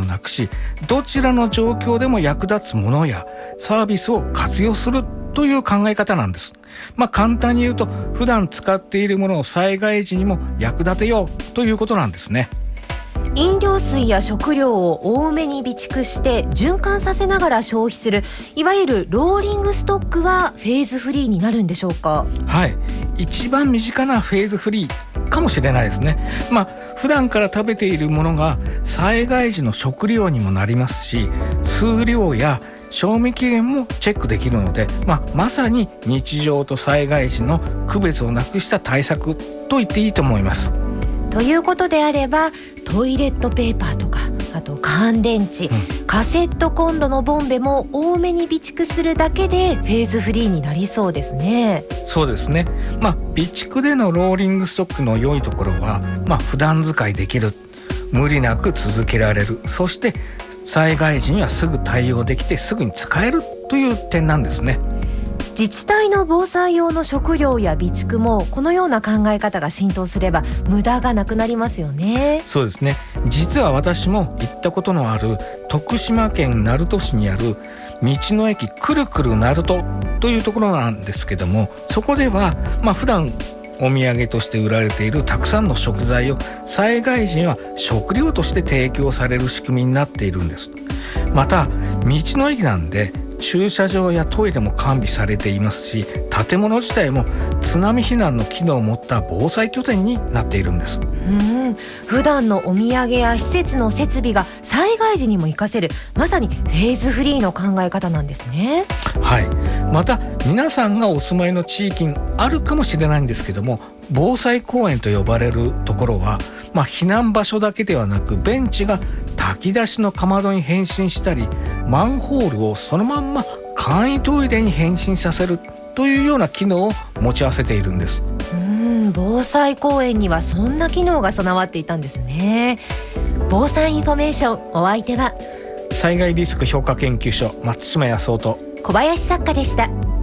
をなくし、どちらの状況でも役立つものやサービスを活用するという考え方なんです。簡単に言うと、普段使っているものを災害時にも役立てようということなんですね。 飲料水や食料を多めに備蓄して循環させながら消費する、いわゆるローリングストックはフェーズフリーになるんでしょうか？ はい、一番身近なフェーズフリーかもしれないですね。普段から食べているものが災害時の食料にもなりますし、数量や賞味期限もチェックできるので、まさに日常と災害時の区別をなくした対策と言っていいと思います。 ということであれば、トイレットペーパーとか、あと乾電池、カセットコンロのボンベも多めに備蓄するだけでフェーズフリーになりそうですね。 そうですね。備蓄でのローリングストックの良いところは、普段使いできる、無理なく続けられる、そして災害時にはすぐ対応できてすぐに使えるという点なんですね。 自治体の防災用の食料や備蓄もこのような考え方が浸透すれば無駄がなくなりますよね。 そうですね。実は私も行ったことのある徳島県鳴門市にある道の駅くるくる鳴門というところなんですけども、そこでは普段お土産として売られているたくさんの食材を災害時には食料として提供される仕組みになっているんです。また道の駅なんで駐車場やトイレも完備されていますし、建物自体も津波避難の機能を持った防災拠点になっているんです。 普段のお土産や施設の設備が災害時にも活かせる、まさにフェーズフリーの考え方なんですね。 はい。また皆さんがお住まいの地域にあるかもしれないんですけども、防災公園と呼ばれるところは、避難場所だけではなく、ベンチが炊き出しのかまどに変身したり、マンホールをそのまんま簡易トイレに変身させるというような機能を持ち合わせているんです。 防災公園にはそんな機能が備わっていたんですね。防災インフォメーション、お相手は災害リスク評価研究所松島康夫と小林作家でした。